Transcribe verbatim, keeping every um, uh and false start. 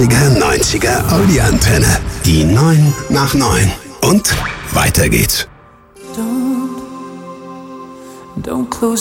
achtziger, neunziger Audi-Antenne. Die neun nach neun. Und weiter geht's. Don't, don't close